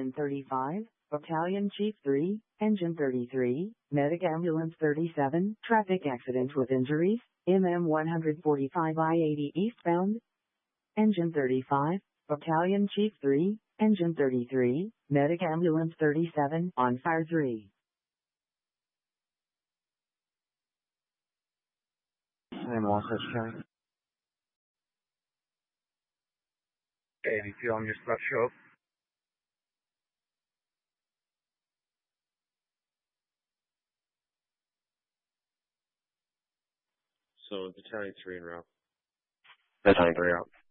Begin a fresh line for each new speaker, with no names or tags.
Battalion 35, Battalion Chief 3, Engine 33, Medic Ambulance 37, traffic accident with injuries, MM 145 I-80 eastbound. Engine 35, Battalion Chief 3, Engine 33, Medic Ambulance 37, on fire 3.
And Wasatch County.
Okay, any fuel on your stuff show up?
So Battalion 3 en route.
Battalion 3 out.